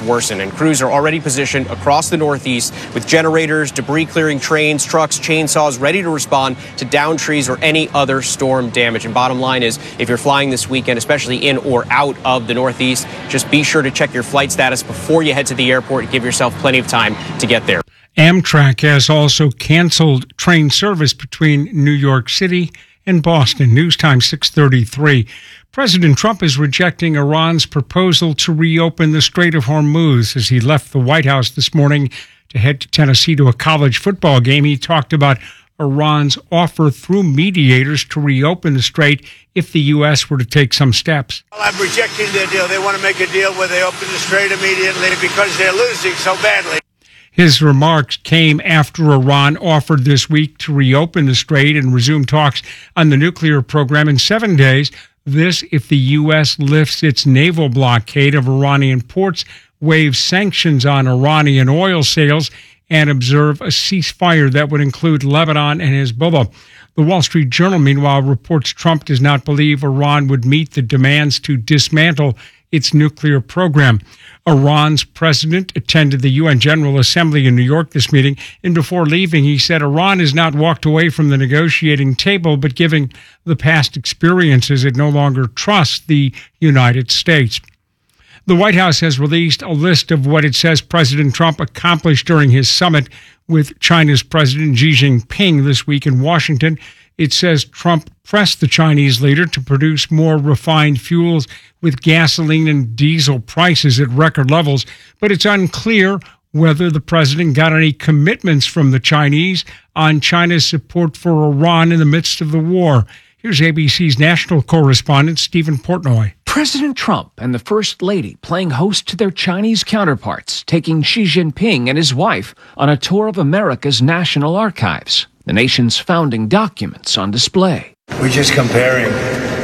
to worsen, and crews are already positioned across the Northeast with generators, debris-clearing trains, trucks, chainsaws ready to respond to downed trees or any other storm damage. And bottom line is, if you're flying this weekend, especially in or out of the Northeast, just be sure to check your flight status before you head to the airport and give yourself plenty of time to get there. Amtrak has also canceled train service between New York City and Boston. News time 6:33. President Trump is rejecting Iran's proposal to reopen the Strait of Hormuz. As he left the White House this morning to head to Tennessee to a college football game, he talked about Iran's offer through mediators to reopen the strait if the U.S. were to take some steps. Well, I'm rejecting their deal. They want to make a deal where they open the strait immediately because they're losing so badly. His remarks came after Iran offered this week to reopen the strait and resume talks on the nuclear program in 7 days. This if the U.S. lifts its naval blockade of Iranian ports, waives sanctions on Iranian oil sales, and observe a ceasefire that would include Lebanon and Hezbollah. The Wall Street Journal, meanwhile, reports Trump does not believe Iran would meet the demands to dismantle its nuclear program. Iran's president attended the UN General Assembly in New York this meeting, and before leaving, he said Iran has not walked away from the negotiating table, but given the past experiences, it no longer trusts the United States. The White House has released a list of what it says President Trump accomplished during his summit with China's President Xi Jinping this week in Washington. It says Trump pressed the Chinese leader to produce more refined fuels with gasoline and diesel prices at record levels, but it's unclear whether the president got any commitments from the Chinese on China's support for Iran in the midst of the war. Here's ABC's national correspondent, Stephen Portnoy. President Trump and the First Lady playing host to their Chinese counterparts, taking Xi Jinping and his wife on a tour of America's National Archives, the nation's founding documents on display. We're just comparing.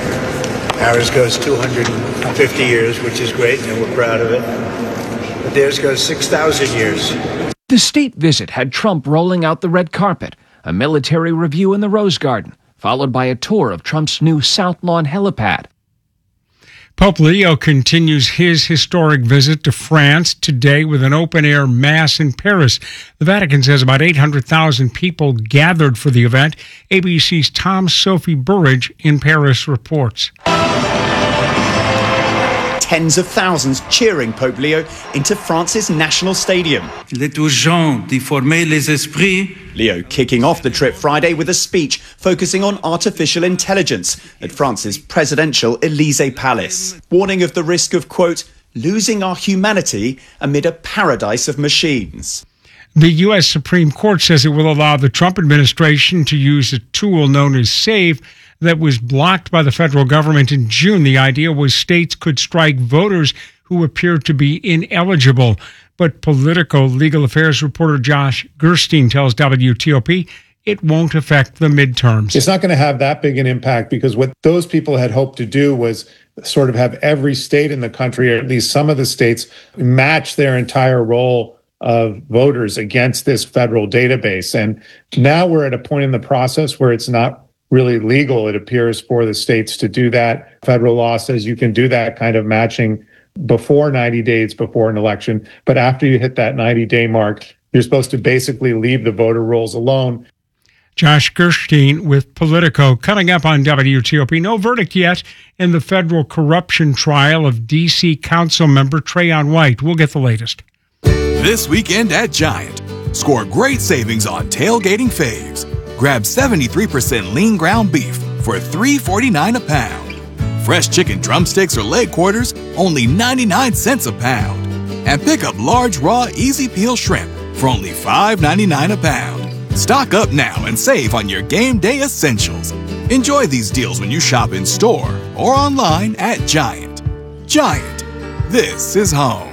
Ours goes 250 years, which is great, and we're proud of it. But theirs goes 6,000 years. The state visit had Trump rolling out the red carpet, a military review in the Rose Garden, followed by a tour of Trump's new South Lawn helipad. Pope Leo continues his historic visit to France today with an open-air mass in Paris. The Vatican says about 800,000 people gathered for the event. ABC's Tom Sophie Burridge in Paris reports. Tens of thousands cheering Pope Leo into France's national stadium. Il est urgent d'y former les esprits. Leo kicking off the trip Friday with a speech focusing on artificial intelligence at France's presidential Élysée Palace, warning of the risk of, quote, losing our humanity amid a paradise of machines. The U.S. Supreme Court says it will allow the Trump administration to use a tool known as SAVE that was blocked by the federal government in June. The idea was states could strike voters who appeared to be ineligible. But Politico legal affairs reporter Josh Gerstein tells WTOP it won't affect the midterms. It's not going to have that big an impact because what those people had hoped to do was sort of have every state in the country, or at least some of the states, match their entire roll of voters against this federal database. And now we're at a point in the process where it's not really legal, it appears, for the states to do that. Federal law says you can do that kind of matching before 90 days before an election. But after you hit that 90-day mark, you're supposed to basically leave the voter rolls alone. Josh Gerstein with Politico. Coming up on WTOP, no verdict yet in the federal corruption trial of D.C. Council member Trayon White. We'll get the latest. This weekend at Giant, score great savings on tailgating faves. Grab 73% lean ground beef for $3.49 a pound. Fresh chicken drumsticks or leg quarters, only 99 cents a pound. And pick up large raw easy peel shrimp for only $5.99 a pound. Stock up now and save on your game day essentials. Enjoy these deals when you shop in store or online at Giant. Giant, this is home.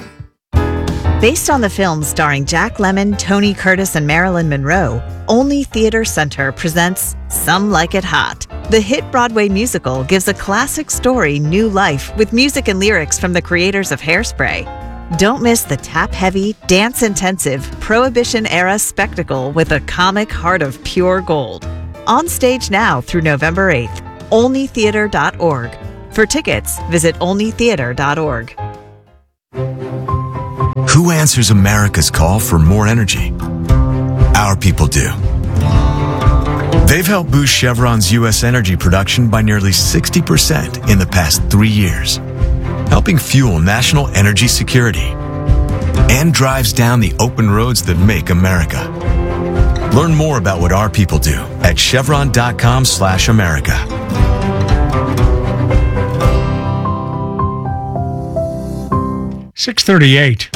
Based on the film starring Jack Lemmon, Tony Curtis, and Marilyn Monroe, Only Theater Center presents Some Like It Hot. The hit Broadway musical gives a classic story new life with music and lyrics from the creators of Hairspray. Don't miss the tap-heavy, dance-intensive, Prohibition-era spectacle with a comic heart of pure gold. On stage now through November 8th. OnlyTheater.org. For tickets, visit OnlyTheater.org. Who answers America's call for more energy? Our people do. They've helped boost Chevron's U.S. energy production by nearly 60% in the past 3 years, helping fuel national energy security, and drives down the open roads that make America. Learn more about what our people do at chevron.com/America. .638.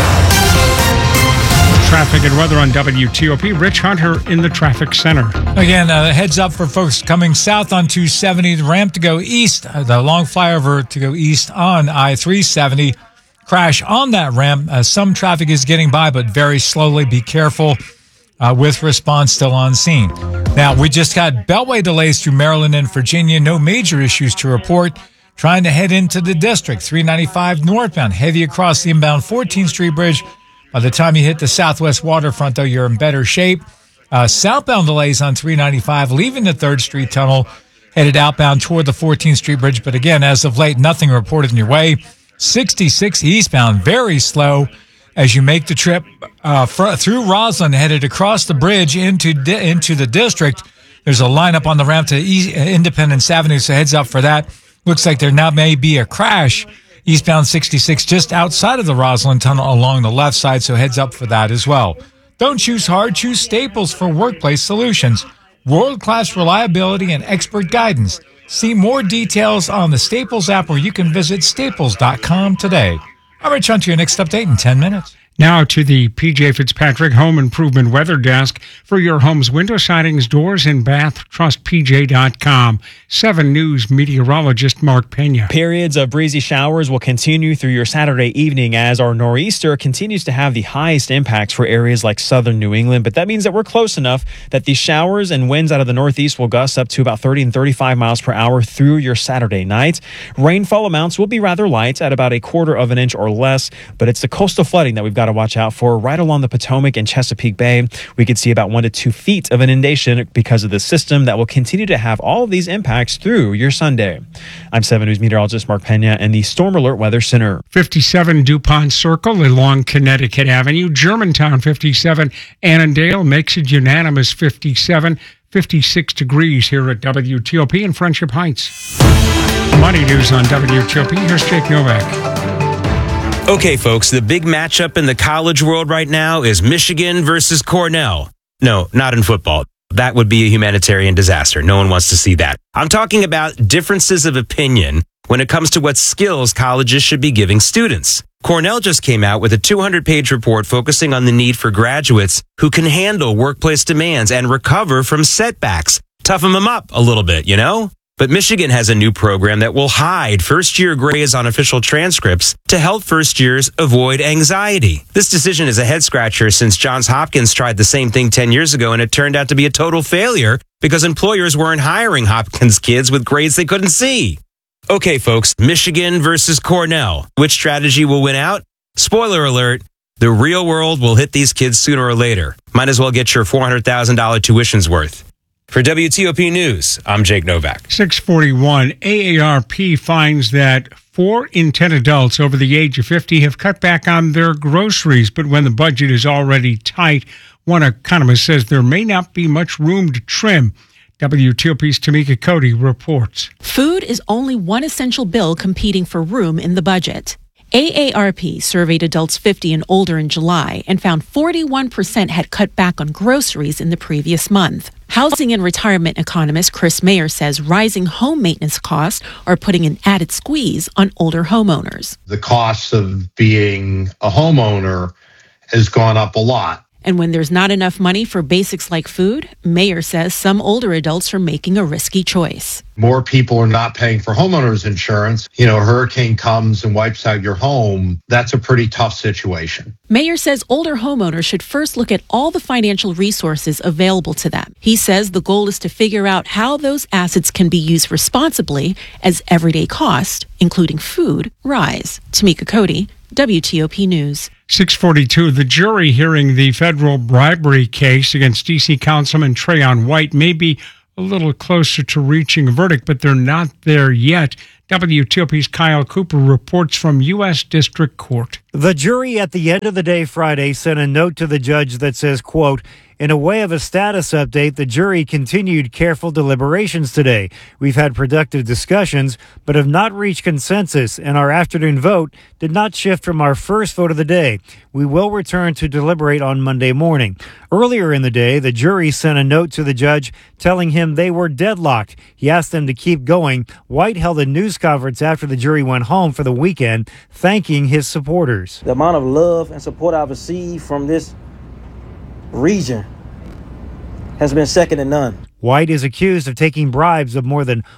Traffic and weather on WTOP. Rich Hunter in the traffic center. Again, heads up for folks coming south on 270, the ramp to go east, the long flyover to go east on I-370. Crash on that ramp. Some traffic is getting by, but very slowly. Be careful with response still on scene. Now, we just got beltway delays through Maryland and Virginia. No major issues to report. Trying to head into the district. 395 northbound, heavy across the inbound 14th Street Bridge. By the time you hit the southwest waterfront, though, you're in better shape. Southbound delays on 395, leaving the 3rd Street Tunnel, headed outbound toward the 14th Street Bridge. But again, as of late, nothing reported in your way. 66 eastbound, very slow as you make the trip through Roslyn, headed across the bridge into the district. There's a lineup on the ramp to Independence Avenue, so heads up for that. Looks like there now may be a crash eastbound 66 just outside of the Roslyn Tunnel along the left side, so heads up for that as well. Don't choose hard, choose Staples for workplace solutions. World-class reliability and expert guidance. See more details on the Staples app, or you can visit staples.com today. I'm Rich Hunter, your next update in 10 minutes. Now to the P.J. Fitzpatrick Home Improvement Weather Desk. For your home's window sidings, doors, and bath, trust PJ.com. 7 News meteorologist Mark Pena. Periods of breezy showers will continue through your Saturday evening as our nor'easter continues to have the highest impacts for areas like southern New England. But that means that we're close enough that these showers and winds out of the northeast will gust up to about 30 and 35 miles per hour through your Saturday night. Rainfall amounts will be rather light at about 1/4 of an inch or less, but it's the coastal flooding that we've got to watch out for. Right along the Potomac and Chesapeake Bay, we could see about 1 to 2 feet of inundation because of the system that will continue to have all of these impacts through your Sunday. I'm 7 News meteorologist Mark Pena in the Storm Alert Weather Center. 57 DuPont Circle along Connecticut Avenue. Germantown 57. Annandale makes it unanimous 57. 56 degrees here at WTOP in Friendship Heights. Money news on WTOP. Here's Jake Novak. Okay, folks, the big matchup in the college world right now is Michigan versus Cornell. No, not in football. That would be a humanitarian disaster. No one wants to see that. I'm talking about differences of opinion when it comes to what skills colleges should be giving students. Cornell just came out with a 200-page report focusing on the need for graduates who can handle workplace demands and recover from setbacks. Toughen them up a little bit, you know? But Michigan has a new program that will hide first-year grades on official transcripts to help first-years avoid anxiety. This decision is a head-scratcher since Johns Hopkins tried the same thing 10 years ago, and it turned out to be a total failure because employers weren't hiring Hopkins kids with grades they couldn't see. Okay, folks, Michigan versus Cornell. Which strategy will win out? Spoiler alert, the real world will hit these kids sooner or later. Might as well get your $400,000 tuition's worth. For WTOP News, I'm Jake Novak. 641. AARP finds that 4 in 10 adults over the age of 50 have cut back on their groceries, but when the budget is already tight, one economist says there may not be much room to trim. WTOP's Tamika Cody reports. Food is only one essential bill competing for room in the budget. AARP surveyed adults 50 and older in July and found 41% had cut back on groceries in the previous month. Housing and retirement economist Chris Mayer says rising home maintenance costs are putting an added squeeze on older homeowners. The cost of being a homeowner has gone up a lot. And when there's not enough money for basics like food, Mayer says some older adults are making a risky choice. More people are not paying for homeowners insurance. You know, a hurricane comes and wipes out your home. That's a pretty tough situation. Mayer says older homeowners should first look at all the financial resources available to them. He says the goal is to figure out how those assets can be used responsibly as everyday costs, including food, rise. Tamika Cody, WTOP News. 642. The jury hearing the federal bribery case against D.C. Councilman Trayon White may be a little closer to reaching a verdict, but they're not there yet. WTOP's Kyle Cooper reports from U.S. District Court. The jury at the end of the day Friday sent a note to the judge that says, quote, in a way of a status update, the jury continued careful deliberations today. We've had productive discussions, but have not reached consensus, and our afternoon vote did not shift from our first vote of the day. We will return to deliberate on Monday morning. Earlier in the day, the jury sent a note to the judge telling him they were deadlocked. He asked them to keep going. White held a news conference after the jury went home for the weekend, thanking his supporters. The amount of love and support I've received from this region has been second to none. White is accused of taking bribes of more than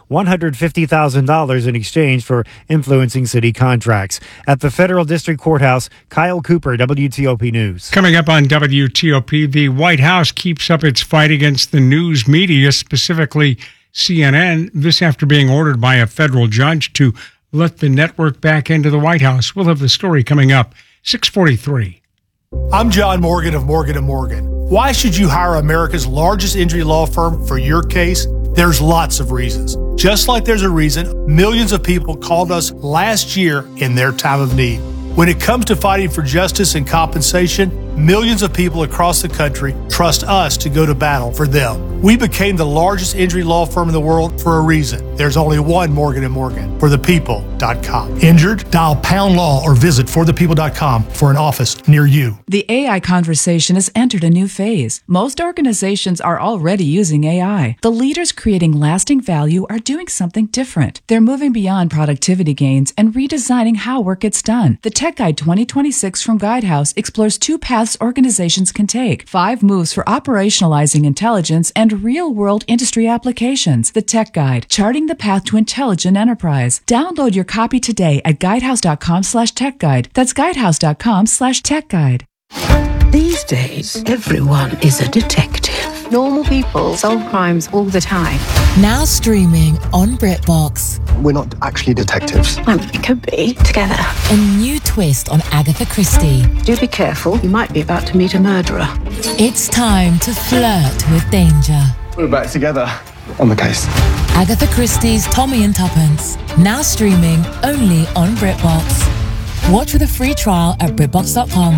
$150,000 in exchange for influencing city contracts. At the Federal District Courthouse, Kyle Cooper, WTOP News. Coming up on WTOP, the White House keeps up its fight against the news media, specifically CNN, this after being ordered by a federal judge to let the network back into the White House. We'll have the story coming up, 6:43. I'm John Morgan of Morgan & Morgan. Why should you hire America's largest injury law firm for your case? There's lots of reasons. Just like there's a reason millions of people called us last year in their time of need. When it comes to fighting for justice and compensation, millions of people across the country trust us to go to battle for them. We became the largest injury law firm in the world for a reason. There's only one Morgan & Morgan, forthepeople.com. Injured? Dial #law or visit forthepeople.com for an office near you. The AI conversation has entered a new phase. Most organizations are already using AI. The leaders creating lasting value are doing something different. They're moving beyond productivity gains and redesigning how work gets done. The Tech Guide 2026 from Guidehouse explores 2 paths organizations can take. 5 moves for operationalizing intelligence and real-world industry applications. The Tech Guide, charting the path to intelligent enterprise. Download your copy today at guidehouse.com/techguide. That's guidehouse.com/techguide. These days, everyone is a detective. Normal people solve crimes all the time. Now streaming on BritBox. We're not actually detectives. It could be. Together. A new twist on Agatha Christie. Do be careful. You might be about to meet a murderer. It's time to flirt with danger. We're back together on the case. Agatha Christie's Tommy and Tuppence. Now streaming only on BritBox. Watch with a free trial at BritBox.com.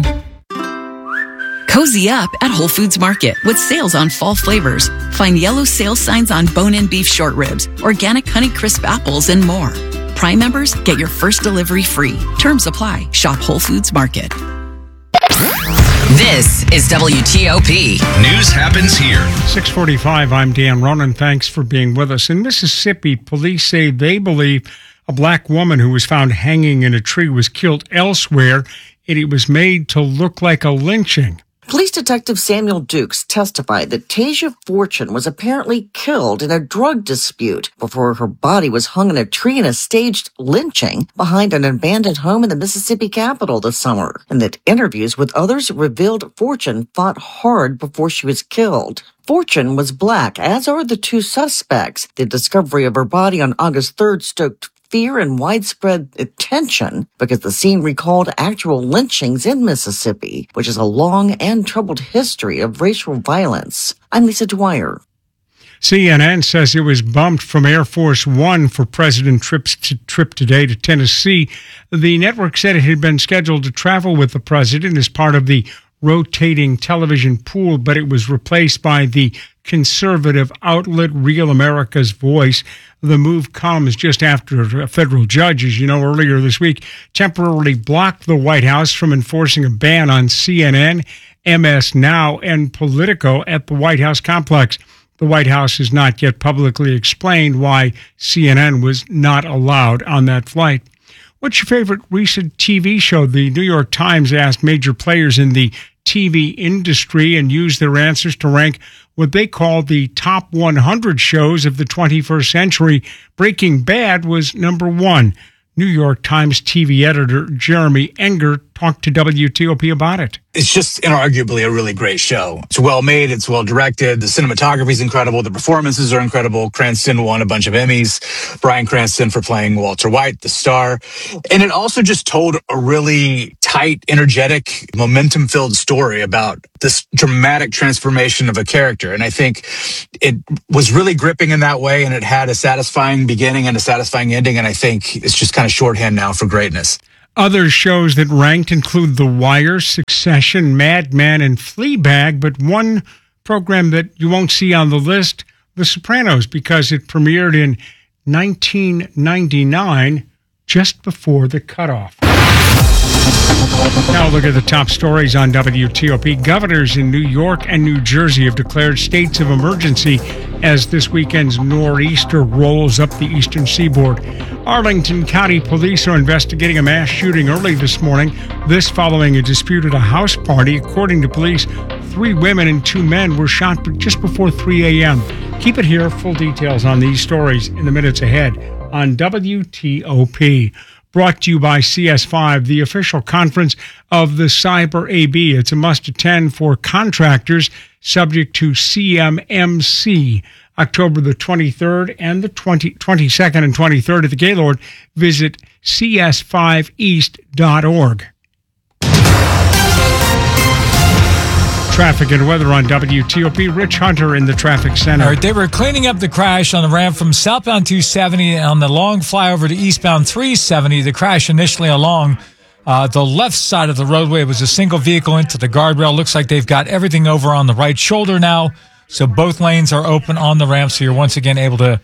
Cozy up at Whole Foods Market with sales on fall flavors. Find yellow sales signs on bone-in beef short ribs, organic Honeycrisp apples, and more. Prime members get your first delivery free. Terms apply. Shop Whole Foods Market. This is WTOP. News happens here. 6:45, I'm Dan Ronan. Thanks for being with us. In Mississippi, police say they believe a black woman who was found hanging in a tree was killed elsewhere, and it was made to look like a lynching. Police Detective Samuel Dukes testified that Tasia Fortune was apparently killed in a drug dispute before her body was hung in a tree in a staged lynching behind an abandoned home in the Mississippi capital this summer, and that interviews with others revealed Fortune fought hard before she was killed. Fortune was black, as are the 2 suspects. The discovery of her body on August 3rd stoked fear and widespread attention because the scene recalled actual lynchings in Mississippi, which is a long and troubled history of racial violence. I'm Lisa Dwyer. CNN says it was bumped from Air Force One for President Trump's trip today to Tennessee. The network said it had been scheduled to travel with the president as part of the rotating television pool, but it was replaced by the conservative outlet Real America's Voice. The move comes just after a federal judge, as you know, earlier this week, temporarily blocked the White House from enforcing a ban on CNN, MS Now, and Politico at the White House complex. The White House has not yet publicly explained why CNN was not allowed on that flight. What's your favorite recent TV show? The New York Times asked major players in the TV industry and used their answers to rank what they call the top 100 shows of the 21st century. Breaking Bad was number 1. New York Times TV editor Jeremy Enger talked to WTOP about it. It's just inarguably a really great show. It's well made. It's well directed. The cinematography is incredible. The performances are incredible. Cranston won a bunch of Emmys. Bryan Cranston for playing Walter White, the star. And it also just told a really tight, energetic, momentum-filled story about this dramatic transformation of a character. And I think it was really gripping in that way, and it had a satisfying beginning and a satisfying ending, and I think it's just kind of shorthand now for greatness. Other shows that ranked include The Wire, Succession, Mad Men, and Fleabag, but one program that you won't see on the list, The Sopranos, because it premiered in 1999, just before the cutoff. Now look at the top stories on WTOP. Governors in New York and New Jersey have declared states of emergency as this weekend's nor'easter rolls up the eastern seaboard. Arlington County Police are investigating a mass shooting early this morning. This following a dispute at a house party. According to police, 3 women and 2 men were shot just before 3 a.m. Keep it here. Full details on these stories in the minutes ahead on WTOP. Brought to you by CS5, the official conference of the Cyber AB. It's a must-attend for contractors subject to CMMC. October the 23rd and the 22nd and 23rd at the Gaylord. Visit cs5east.org. Traffic and weather on WTOP. Rich Hunter in the traffic center. All right, they were cleaning up the crash on the ramp from southbound 270 on the long flyover to eastbound 370. The crash initially along the left side of the roadway was a single vehicle into the guardrail. Looks like they've got everything over on the right shoulder now. So both lanes are open on the ramp. So you're once again able to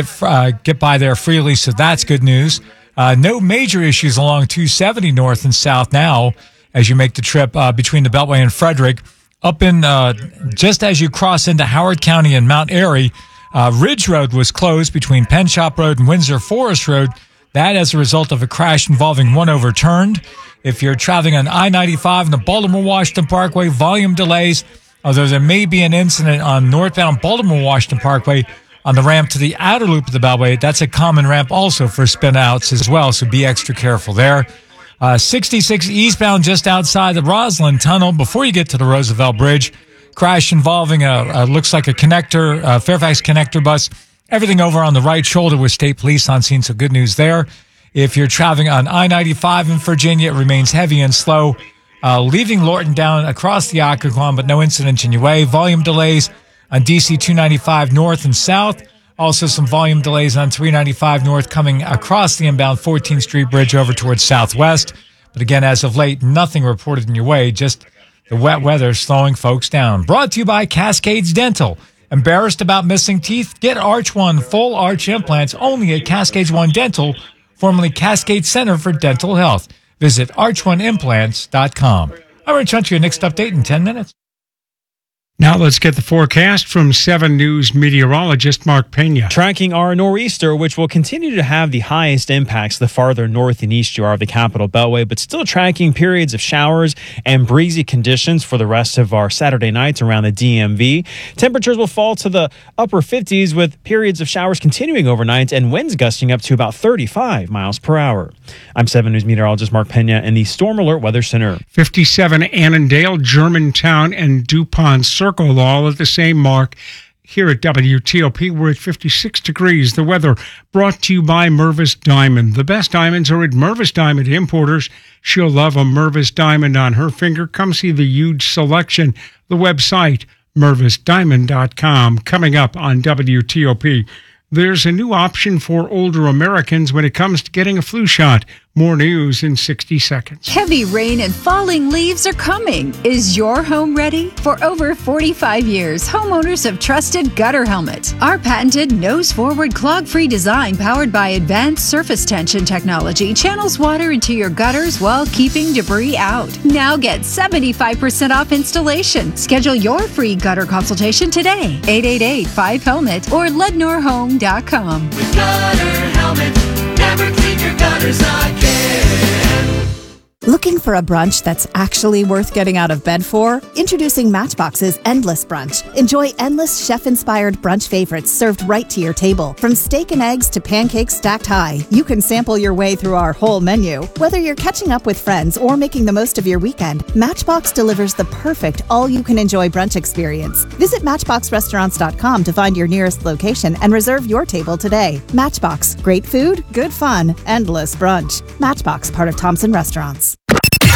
get by there freely. So that's good news. No major issues along 270 north and south now as you make the trip between the Beltway and Frederick. Up in, just as you cross into Howard County and Mount Airy, Ridge Road was closed between Penn Shop Road and Windsor Forest Road. That as a result of a crash involving one overturned. If you're traveling on I-95 and the Baltimore-Washington Parkway, volume delays, although there may be an incident on northbound Baltimore-Washington Parkway on the ramp to the outer loop of the Beltway. That's a common ramp also for spin-outs as well, so be extra careful there. 66 eastbound just outside the Roslyn Tunnel before you get to the Roosevelt Bridge. Crash involving looks like a connector, Fairfax connector bus. Everything over on the right shoulder with state police on scene, so good news there. If you're traveling on I-95 in Virginia, it remains heavy and slow. Leaving Lorton down across the Occoquan, but no incidents in your way. Volume delays on DC 295 north and south. Also some volume delays on 395 north coming across the inbound 14th Street Bridge over towards southwest. But again, as of late, nothing reported in your way, just the wet weather slowing folks down. Brought to you by Cascades Dental. Embarrassed about missing teeth? Get Arch One full arch implants only at Cascades One Dental, formerly Cascade Center for Dental Health. Visit arch1implants.com. I'm Rich Hunter, your next update in 10 minutes. Now let's get the forecast from 7 News meteorologist Mark Pena. Tracking our nor'easter, which will continue to have the highest impacts the farther north and east you are of the Capital Beltway, but still tracking periods of showers and breezy conditions for the rest of our Saturday nights around the DMV. Temperatures will fall to the upper 50s with periods of showers continuing overnight and winds gusting up to about 35 miles per hour. I'm 7 News meteorologist Mark Pena in the Storm Alert Weather Center. 57 Annandale, Germantown, and DuPont Circle all at the same mark. Here at WTOP, we're at 56 degrees. The weather brought to you by Mervis Diamond. The best diamonds are at Mervis Diamond Importers. She'll love a Mervis Diamond on her finger. Come see the huge selection. The website, mervisdiamond.com. Coming up on WTOP, there's a new option for older Americans when it comes to getting a flu shot. More news in 60 seconds. Heavy rain and falling leaves are coming. Is your home ready? For over 45 years, homeowners have trusted Gutter Helmet. Our patented nose-forward clog-free design powered by advanced surface tension technology channels water into your gutters while keeping debris out. Now get 75% off installation. Schedule your free gutter consultation today. 888-5HELMET or lednorhome.com. With Gutter Helmet, never clean your gutters again. Looking for a brunch that's actually worth getting out of bed for? Introducing Matchbox's Endless Brunch. Enjoy endless chef-inspired brunch favorites served right to your table. From steak and eggs to pancakes stacked high, you can sample your way through our whole menu. Whether you're catching up with friends or making the most of your weekend, Matchbox delivers the perfect all-you-can-enjoy brunch experience. Visit MatchboxRestaurants.com to find your nearest location and reserve your table today. Matchbox. Great food, good fun, endless brunch. Matchbox, part of Thompson Restaurants.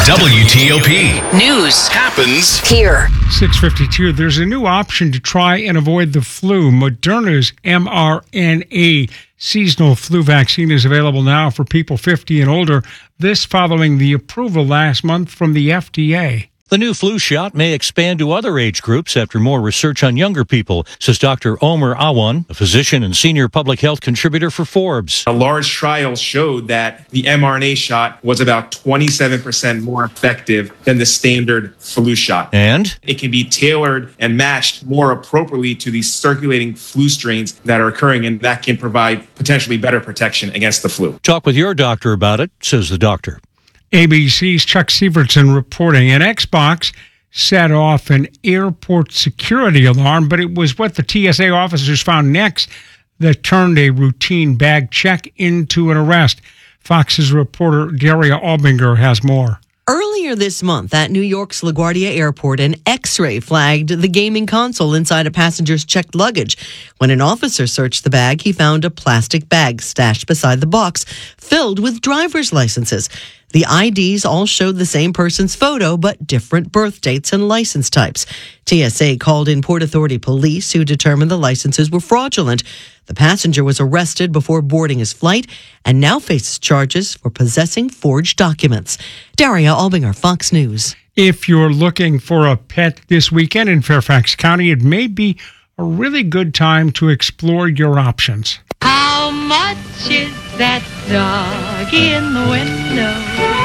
WTOP. News happens here. 6:52. There's a new option to try and avoid the flu. Moderna's mRNA seasonal flu vaccine is available now for people 50 and older. This following the approval last month from the FDA. The new flu shot may expand to other age groups after more research on younger people, says Dr. Omer Awan, a physician and senior public health contributor for Forbes. A large trial showed that the mRNA shot was about 27% more effective than the standard flu shot. And it can be tailored and matched more appropriately to the circulating flu strains that are occurring, and that can provide potentially better protection against the flu. Talk with your doctor about it, says the doctor. ABC's Chuck Sievertson reporting an Xbox set off an airport security alarm, but it was what the TSA officers found next that turned a routine bag check into an arrest. Fox's reporter Daria Albinger has more. Earlier this month at New York's LaGuardia Airport, an X-ray flagged the gaming console inside a passenger's checked luggage. When an officer searched the bag, he found a plastic bag stashed beside the box filled with driver's licenses. The IDs all showed the same person's photo, but different birth dates and license types. TSA called in Port Authority police, who determined the licenses were fraudulent. The passenger was arrested before boarding his flight and now faces charges for possessing forged documents. Daria Albinger, Fox News. If you're looking for a pet this weekend in Fairfax County, it may be a really good time to explore your options. How much is that dog in the window?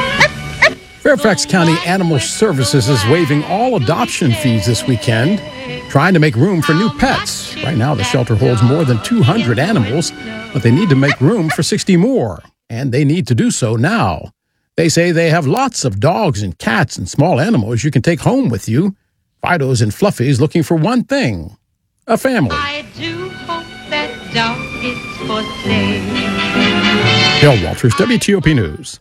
Fairfax County Animal Services is waiving all adoption fees this weekend, trying to make room for new pets. Right now, the shelter holds more than 200 animals, but they need to make room for 60 more, and they need to do so now. They say they have lots of dogs and cats and small animals you can take home with you. Fido's and Fluffy's looking for one thing: a family. I do hope that dog is for sale. Bill Walters, WTOP News.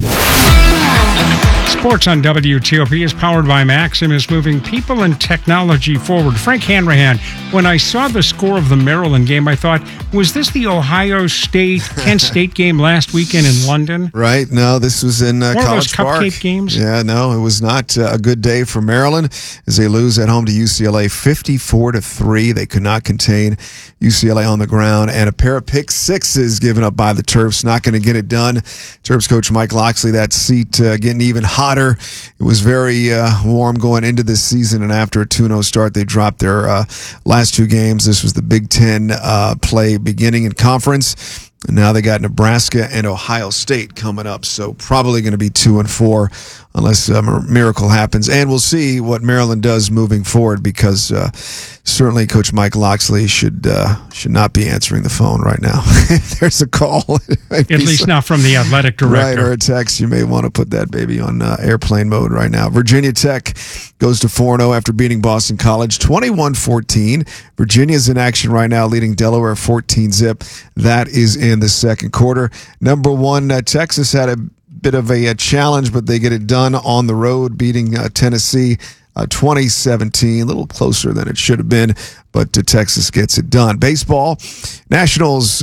Sports on WTOP is powered by Maximus, moving people and technology forward. Frank Hanrahan, when I saw the score of the Maryland game, I thought, was this the Ohio State, Kent State game last weekend in London? Right. No, this was in One College of those Park. cupcake games? Yeah, no, it was not a good day for Maryland as they lose at home to UCLA 54-3. They could not contain UCLA on the ground, and a pair of pick sixes given up by the Terps. Not going to get it done. Terps coach Mike Locksley, that seat getting even hotter. It was very warm going into this season, and after a 2-0 start, they dropped their last two games. This was the Big Ten play beginning in conference. And now they got Nebraska and Ohio State coming up, so probably going to be 2-4 unless a miracle happens. And we'll see what Maryland does moving forward, because certainly Coach Mike Locksley should not be answering the phone right now. There's a call. At least not from the athletic director. Right, or a text. You may want to put that baby on airplane mode right now. Virginia Tech goes to 4-0 after beating Boston College 21-14. Virginia's in action right now, leading Delaware 14-0. That is in the second quarter. Number one, Texas had a bit of a challenge, but they get it done on the road, beating Tennessee 2017, a little closer than it should have been, but Texas gets it done. Baseball, Nationals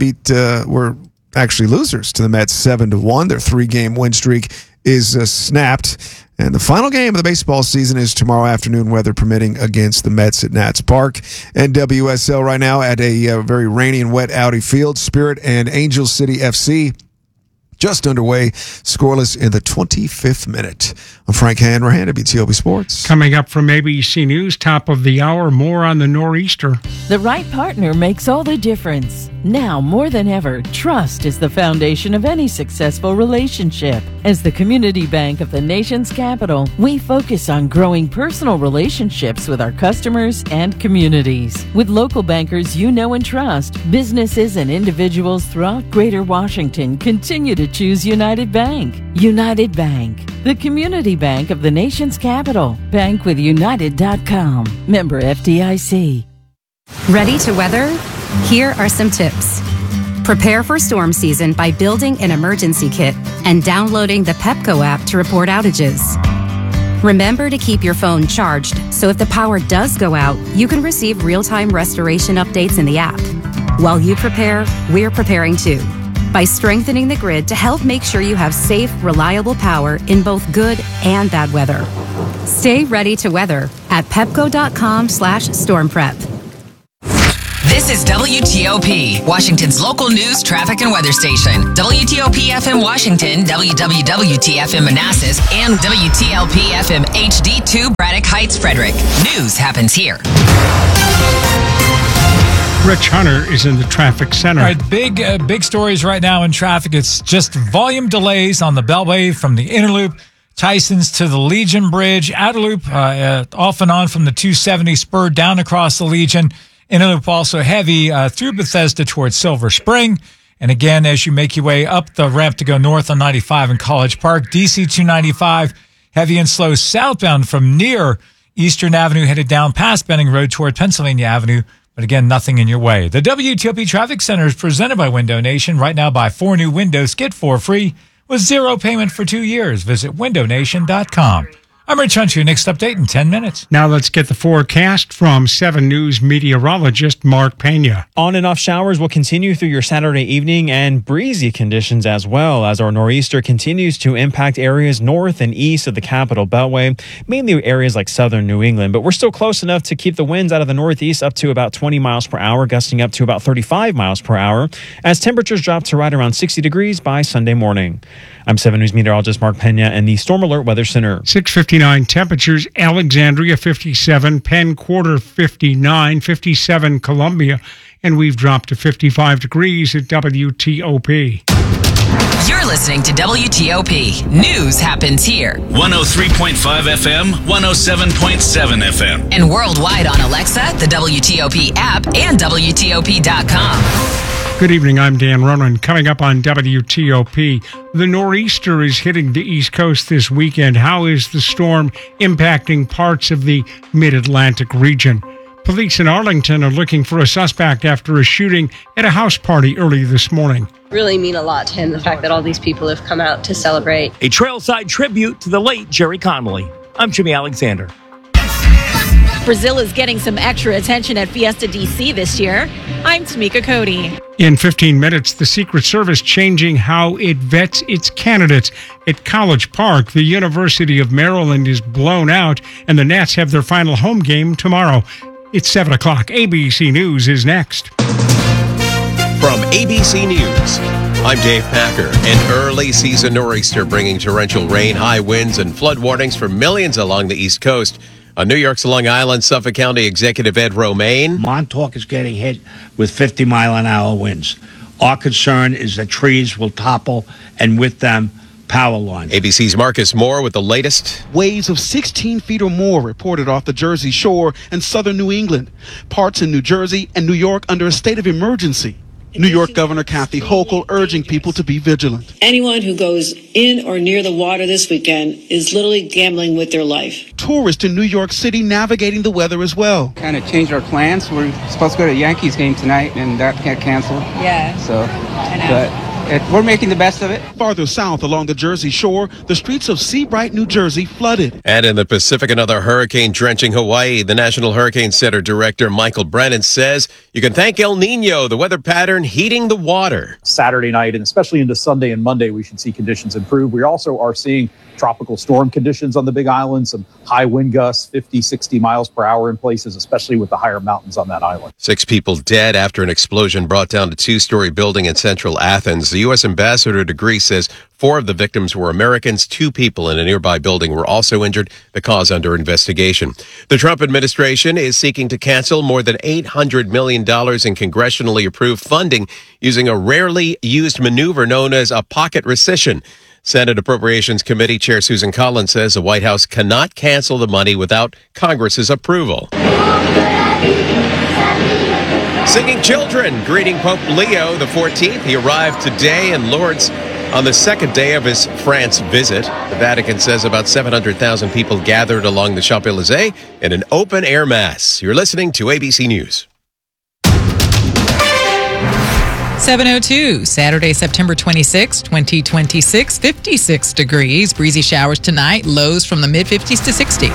were actually losers to the Mets 7-1. Their 3-game win streak is snapped. And the final game of the baseball season is tomorrow afternoon, weather permitting, against the Mets at Nats Park. And WSL right now at a very rainy and wet Audi Field. Spirit and Angel City FC just underway, scoreless in the 25th minute. I'm Frank Hanrahan, WTOP Sports. Coming up from ABC News, top of the hour, more on the nor'easter. The right partner makes all the difference. Now, more than ever, trust is the foundation of any successful relationship. As the community bank of the nation's capital, we focus on growing personal relationships with our customers and communities. With local bankers you know and trust, businesses and individuals throughout Greater Washington continue to choose United Bank. United Bank, the community bank of the nation's capital. Bankwithunited.com. Member FDIC. Ready to weather? Here are some tips. Prepare for storm season by building an emergency kit and downloading the Pepco app to report outages. Remember to keep your phone charged so if the power does go out, you can receive real-time restoration updates in the app. While you prepare, we're preparing too. by strengthening the grid to help make sure you have safe, reliable power in both good and bad weather. Stay ready to weather at pepco.com/stormprep. This is WTOP, Washington's local news, traffic, and weather station. WTOP FM Washington, WWWT FM Manassas, and WTLP FM HD2 Braddock Heights, Frederick. News happens here. Rich Hunter is in the traffic center. All right, big stories right now in traffic. It's just volume delays on the Beltway from the Inner Loop, Tyson's to the Legion Bridge, Outer Loop off and on from the 270 spur down across the Legion. Inner Loop also heavy through Bethesda towards Silver Spring. And again, as you make your way up the ramp to go north on 95 in College Park, DC 295 heavy and slow southbound from near Eastern Avenue headed down past Benning Road toward Pennsylvania Avenue. But again, nothing in your way. The WTOP Traffic Center is presented by Window Nation. Right now, buy 4 new windows, get 4 free with 0 payment for 2 years. Visit windownation.com. I'm Rich Hunter. Your next update in 10 minutes. Now let's get the forecast from 7 News meteorologist Mark Pena. On and off showers will continue through your Saturday evening and breezy conditions as well as our nor'easter continues to impact areas north and east of the Capital Beltway, mainly areas like southern New England. But we're still close enough to keep the winds out of the northeast up to about 20 miles per hour, gusting up to about 35 miles per hour as temperatures drop to right around 60 degrees by Sunday morning. I'm 7 News meteorologist Mark Pena and the Storm Alert Weather Center. 6:59 temperatures, Alexandria 57, Penn Quarter 59, 57 Columbia, and we've dropped to 55 degrees at WTOP. You're listening to WTOP. News happens here. 103.5 FM, 107.7 FM. And worldwide on Alexa, the WTOP app, and WTOP.com. Good evening, I'm Dan Ronan. Coming up on WTOP, the nor'easter is hitting the East Coast this weekend. How is the storm impacting parts of the mid-Atlantic region? Police in Arlington are looking for a suspect after a shooting at a house party early this morning. Really mean a lot to him, the fact that all these people have come out to celebrate. A trailside tribute to the late Jerry Connolly. I'm Jimmy Alexander. Brazil is getting some extra attention at Fiesta DC this year. I'm Tamika Cody. In 15 minutes, the Secret Service changing how it vets its candidates. At College Park, the University of Maryland is blown out, and the Nats have their final home game tomorrow. It's 7 o'clock. ABC News is next. From ABC News, I'm Dave Packer. An early season nor'easter bringing torrential rain, high winds, and flood warnings for millions along the East Coast. On New York's Long Island, Suffolk County Executive Ed Romaine. Montauk is getting hit with 50-mile-an-hour winds. Our concern is that trees will topple, and with them, power lines. ABC's Marcus Moore with the latest. Waves of 16 feet or more reported off the Jersey Shore and southern New England. Parts in New Jersey and New York under a state of emergency. New York Governor Kathy Hochul urging people to be vigilant. Anyone who goes in or near the water this weekend is literally gambling with their life. Tourists in New York City navigating the weather as well. Kind of changed our plans. We're supposed to go to a Yankees game tonight, and that got canceled. Yeah. So, but we're making the best of it. Farther south along the Jersey Shore, the streets of Seabright, New Jersey flooded. And in the Pacific, another hurricane drenching Hawaii. The National Hurricane Center Director Michael Brennan says you can thank El Nino, the weather pattern heating the water. Saturday night and especially into Sunday and Monday, we should see conditions improve. We also are seeing tropical storm conditions on the Big Island, some high wind gusts, 50, 60 miles per hour in places, especially with the higher mountains on that island. 6 people dead after an explosion brought down a 2-story building in central Athens. The U.S. ambassador to Greece says 4 of the victims were Americans. 2 people in a nearby building were also injured. The cause under investigation. The Trump administration is seeking to cancel more than $800 million in congressionally approved funding using a rarely used maneuver known as a pocket rescission. Senate Appropriations Committee Chair Susan Collins says the White House cannot cancel the money without Congress's approval. Singing children greeting Pope Leo XIV. He arrived today in Lourdes on the second day of his France visit. The Vatican says about 700,000 people gathered along the Champs-Élysées in an open-air mass. You're listening to ABC News. 7:02, Saturday, September 26, 2026, 56 degrees. Breezy showers tonight, lows from the mid-50s to 60.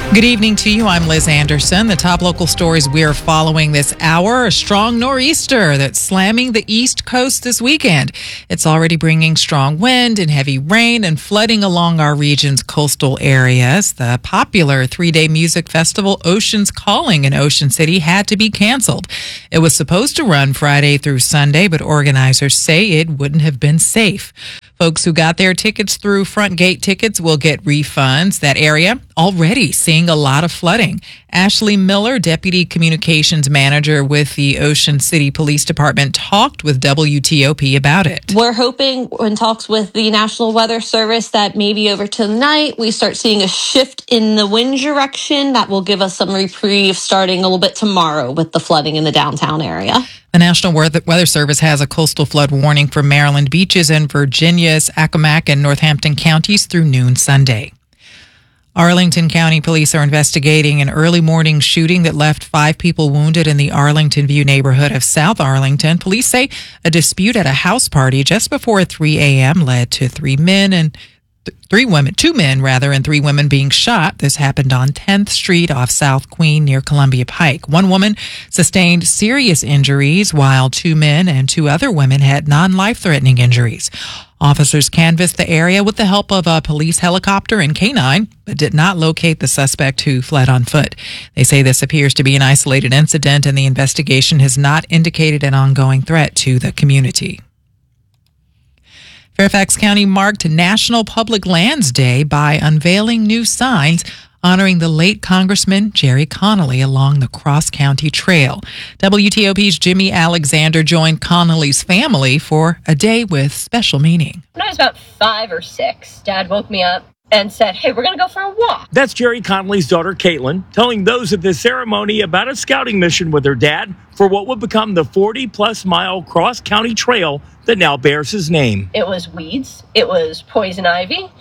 Good evening to you. I'm Liz Anderson. The top local stories we're following this hour: a strong nor'easter that's slamming the East Coast this weekend. It's already bringing strong wind and heavy rain and flooding along our region's coastal areas. The popular 3-day music festival Oceans Calling in Ocean City had to be canceled. It was supposed to run Friday through Sunday, but organizers say it wouldn't have been safe. Folks who got their tickets through Front Gate Tickets will get refunds. That area already seeing a lot of flooding. Ashley Miller, Deputy Communications Manager with the Ocean City Police Department, talked with WTOP about it. We're hoping in talks with the National Weather Service that maybe over tonight we start seeing a shift in the wind direction that will give us some reprieve starting a little bit tomorrow with the flooding in the downtown area. The National Weather Service has a coastal flood warning for Maryland beaches and Virginia's Accomack and Northampton counties through noon Sunday. Arlington County Police are investigating an early morning shooting that left 5 people wounded in the Arlington View neighborhood of South Arlington. Police say a dispute at a house party just before 3 a.m. led to 2 men and 3 women being shot. This happened on 10th Street off South Queen near Columbia Pike. 1 woman sustained serious injuries, while 2 men and 2 other women had non-life-threatening injuries. Officers canvassed the area with the help of a police helicopter and canine, but did not locate the suspect who fled on foot. They say this appears to be an isolated incident, and the investigation has not indicated an ongoing threat to the community. Fairfax County marked National Public Lands Day by unveiling new signs honoring the late Congressman Jerry Connolly along the Cross County Trail. WTOP's Jimmy Alexander joined Connolly's family for a day with special meaning. When I was about 5 or 6, Dad woke me up and said, "Hey, we're going to go for a walk." That's Jerry Connolly's daughter, Caitlin, telling those at the ceremony about a scouting mission with her dad for what would become the 40-plus mile cross-county trail that now bears his name. It was weeds. It was poison ivy.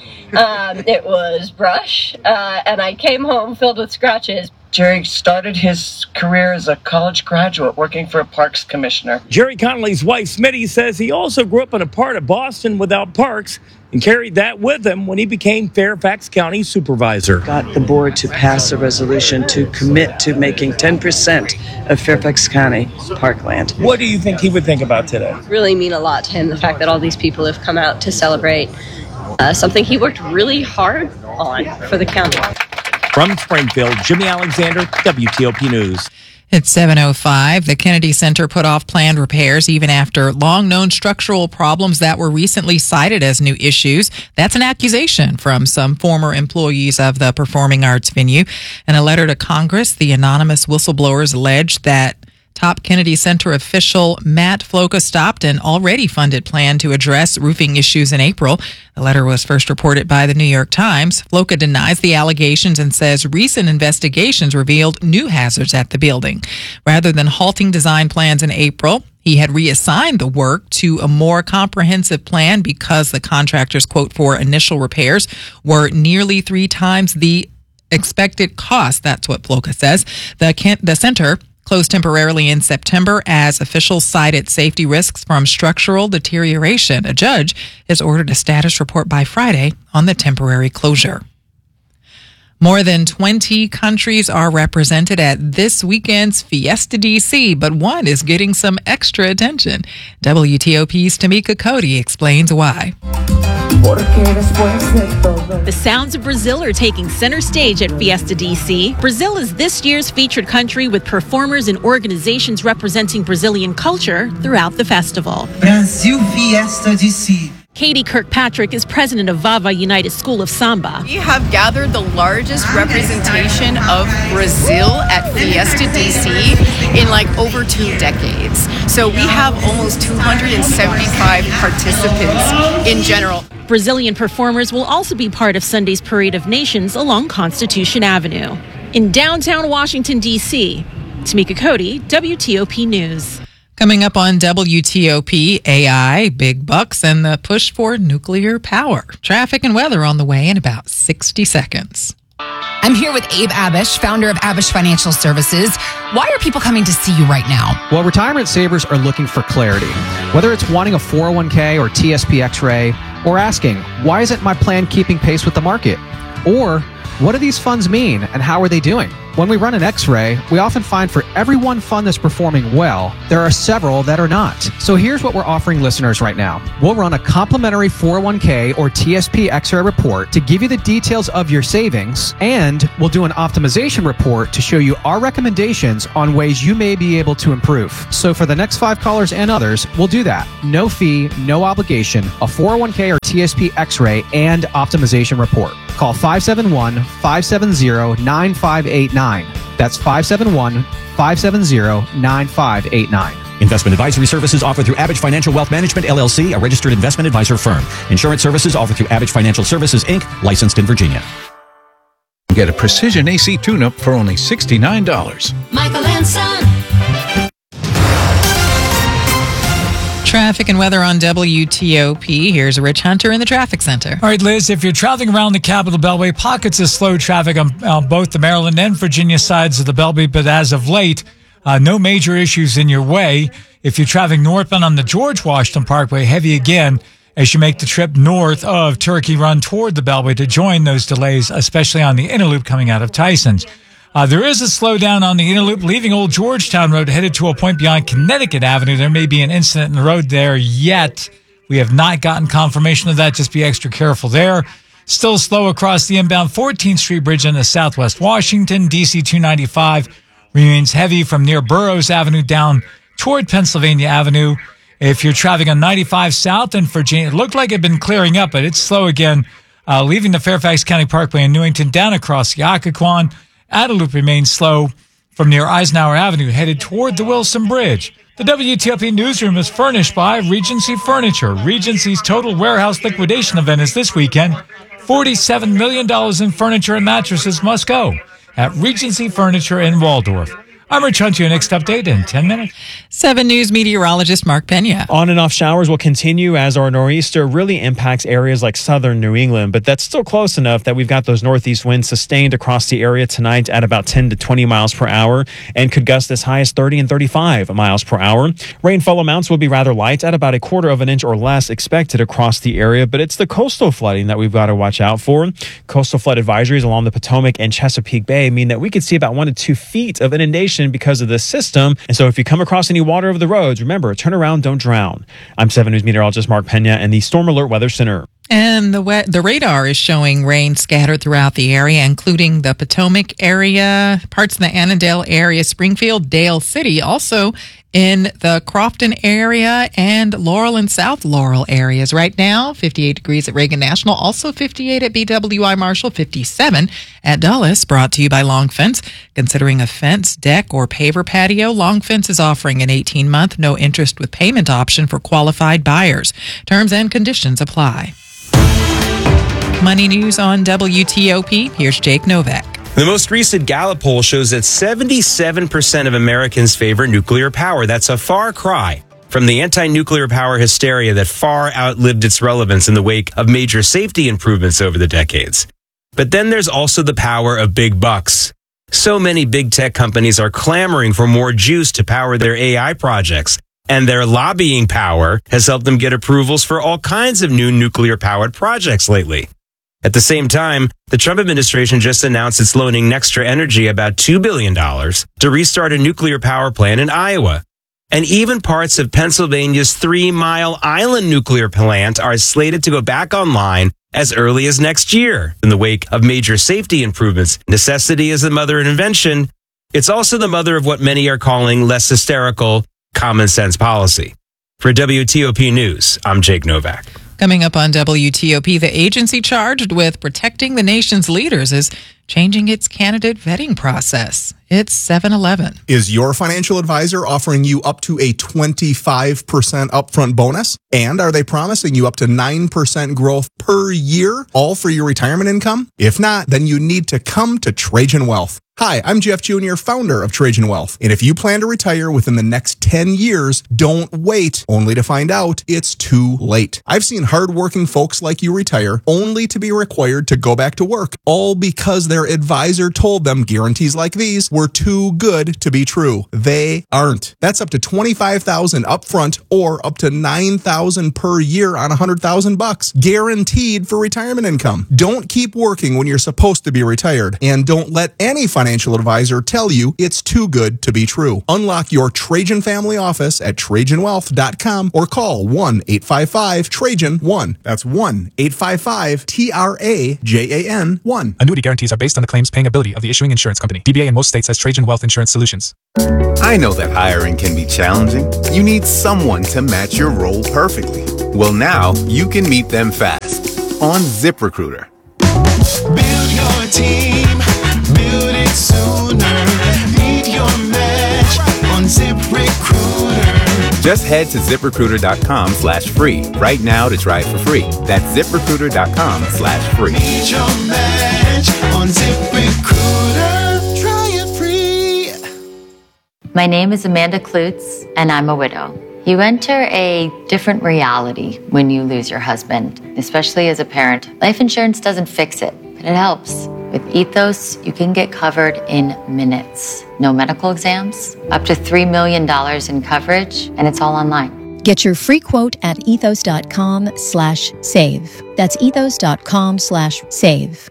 It was brush. And I came home filled with scratches. Jerry started his career as a college graduate working for a parks commissioner. Jerry Connolly's wife, Smitty, says he also grew up in a part of Boston without parks and carried that with him when he became Fairfax County supervisor. Got the board to pass a resolution to commit to making 10% of Fairfax County parkland. What do you think he would think about today? Really mean a lot to him, the fact that all these people have come out to celebrate something he worked really hard on for the county. From Springfield, Jimmy Alexander, WTOP News. It's 7:05. The Kennedy Center put off planned repairs even after long-known structural problems that were recently cited as new issues. That's an accusation from some former employees of the performing arts venue. In a letter to Congress, the anonymous whistleblowers alleged that top Kennedy Center official Matt Floca stopped an already funded plan to address roofing issues in April. The letter was first reported by the New York Times. Floca denies the allegations and says recent investigations revealed new hazards at the building. Rather than halting design plans in April, he had reassigned the work to a more comprehensive plan because the contractor's quote for initial repairs were nearly 3 times the expected cost. That's what Floca says. The center closed temporarily in September as officials cited safety risks from structural deterioration. A judge has ordered a status report by Friday on the temporary closure. More than 20 countries are represented at this weekend's Fiesta DC, but one is getting some extra attention. WTOP's Tamika Cody explains why. The sounds of Brazil are taking center stage at Fiesta DC. Brazil is this year's featured country with performers and organizations representing Brazilian culture throughout the festival. Brasil Fiesta DC. Katie Kirkpatrick is president of Vava United School of Samba. We have gathered the largest representation of Brazil at Fiesta DC in over 2 decades. So we have almost 275 participants in general. Brazilian performers will also be part of Sunday's Parade of Nations along Constitution Avenue. In downtown Washington, D.C., Tamika Cody, WTOP News. Coming up on WTOP, AI, big bucks, and the push for nuclear power. Traffic and weather on the way in about 60 seconds. I'm here with Abe Abish, founder of Abish Financial Services. Why are people coming to see you right now? Well, retirement savers are looking for clarity. Whether it's wanting a 401k or TSP X-ray, or asking, why isn't my plan keeping pace with the market? Or What do these funds mean, and how are they doing? When we run an X-ray, we often find for every one fund that's performing well, there are several that are not. So here's what we're offering listeners right now. We'll run a complimentary 401k or TSP X-ray report to give you the details of your savings, and we'll do an optimization report to show you our recommendations on ways you may be able to improve. So for the next 5 callers and others, we'll do that. No fee, no obligation, a 401k or TSP X-ray and optimization report. Call 571-570-9589. That's 571-570-9589. Investment advisory services offered through Abbott Financial Wealth Management, LLC, a registered investment advisor firm. Insurance services offered through Abbott Financial Services, Inc., licensed in Virginia. Get a precision AC tune-up for only $69. Michael and Son. Traffic and weather on WTOP. Here's Rich Hunter in the traffic center. All right, Liz, if you're traveling around the Capitol Beltway, pockets of slow traffic on both the Maryland and Virginia sides of the Beltway, but as of late, no major issues in your way. If you're traveling northbound on the George Washington Parkway, heavy again as you make the trip north of Turkey Run toward the Beltway to join those delays, especially on the inner loop coming out of Tyson's. There is a slowdown on the inner loop leaving Old Georgetown Road headed to a point beyond Connecticut Avenue. There may be an incident in the road there yet. We have not gotten confirmation of that. Just be extra careful there. Still slow across the inbound 14th Street Bridge into Southwest Washington. DC 295 remains heavy from near Burroughs Avenue down toward Pennsylvania Avenue. If you're traveling on 95 South in Virginia, it looked like it had been clearing up, but it's slow again, leaving the Fairfax County Parkway in Newington down across the Occoquan. Outer loop remains slow from near Eisenhower Avenue, headed toward the Wilson Bridge. The WTOP newsroom is furnished by Regency Furniture. Regency's total warehouse liquidation event is this weekend. $47 million in furniture and mattresses must go at Regency Furniture in Waldorf. I'm Rich Hunt, your next update in 10 minutes. 7 News meteorologist Mark Pena. On and off showers will continue as our nor'easter really impacts areas like southern New England, but that's still close enough that we've got those northeast winds sustained across the area tonight at about 10 to 20 miles per hour and could gust as high as 30 and 35 miles per hour. Rainfall amounts will be rather light at about 1/4 inch or less expected across the area, but it's the coastal flooding that we've got to watch out for. Coastal flood advisories along the Potomac and Chesapeake Bay mean that we could see about 1 to 2 feet of inundation because of this system. And so if you come across any water over the roads, remember, turn around, don't drown. I'm 7 News meteorologist Mark Pena and the Storm Alert Weather Center. And the radar is showing rain scattered throughout the area, including the Potomac area, parts of the Annandale area, Springfield, Dale City, also in the Crofton area and Laurel and South Laurel areas. Right now, 58 degrees at Reagan National, also 58 at BWI Marshall, 57 at Dulles. Brought to you by Long Fence. Considering a fence, deck, or paver patio, Long Fence is offering an 18-month no interest with payment option for qualified buyers. Terms and conditions apply. Money news on WTOP. Here's Jake Novak. The most recent Gallup poll shows that 77% of Americans favor nuclear power. That's a far cry from the anti-nuclear power hysteria that far outlived its relevance in the wake of major safety improvements over the decades. But then there's also the power of big bucks. So many big tech companies are clamoring for more juice to power their AI projects, and their lobbying power has helped them get approvals for all kinds of new nuclear-powered projects lately. At the same time, the Trump administration just announced it's loaning Nextra Energy about $2 billion to restart a nuclear power plant in Iowa. And even parts of Pennsylvania's 3 Mile Island nuclear plant are slated to go back online as early as next year. In the wake of major safety improvements, necessity is the mother of invention. It's also the mother of what many are calling less hysterical, common sense policy. For WTOP News, I'm Jake Novak. Coming up on WTOP, the agency charged with protecting the nation's leaders is changing its candidate vetting process. It's 7-Eleven. Is your financial advisor offering you up to a 25% upfront bonus? And are they promising you up to 9% growth per year, all for your retirement income? If not, then you need to come to Trajan Wealth. Hi, I'm Jeff Jr., founder of Trajan Wealth. And if you plan to retire within the next 10 years, don't wait only to find out it's too late. I've seen hardworking folks like you retire only to be required to go back to work, all because their advisor told them guarantees like these were were too good to be true. They aren't. That's up to $25,000 upfront or up to $9,000 per year on $100,000, guaranteed for retirement income. Don't keep working when you're supposed to be retired, and don't let any financial advisor tell you it's too good to be true. Unlock your Trajan family office at TrajanWealth.com or call 1-855-TRAJAN-1. That's 1-855-TRAJAN-1. Annuity guarantees are based on the claims paying ability of the issuing insurance company. DBA in most states has Trajan Wealth Insurance Solutions. I know that hiring can be challenging. You need someone to match your role perfectly. Well, now you can meet them fast on ZipRecruiter. Build your team, build it sooner. Meet your match on ZipRecruiter. Just head to ZipRecruiter.com/free right now to try it for free. That's ZipRecruiter.com/free. Meet your match on ZipRecruiter. Try it free. My name is Amanda Klutz, and I'm a widow. You enter a different reality when you lose your husband, especially as a parent. Life insurance doesn't fix it, but it helps. With Ethos, you can get covered in minutes. No medical exams, up to $3 million in coverage, and it's all online. Get your free quote at ethos.com/save. That's ethos.com/save.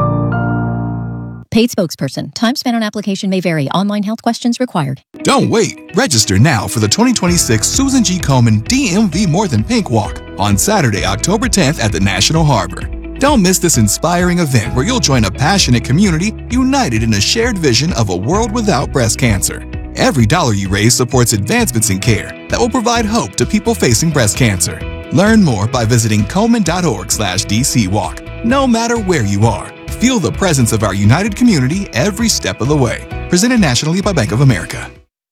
Paid spokesperson. Time spent on application may vary. Online health questions required. Don't wait. Register now for the 2026 Susan G. Komen DMV More Than Pink Walk on Saturday, October 10th at the National Harbor. Don't miss this inspiring event where you'll join a passionate community united in a shared vision of a world without breast cancer. Every dollar you raise supports advancements in care that will provide hope to people facing breast cancer. Learn more by visiting Komen.org/DCWalk. No matter where you are, feel the presence of our united community every step of the way. Presented nationally by Bank of America.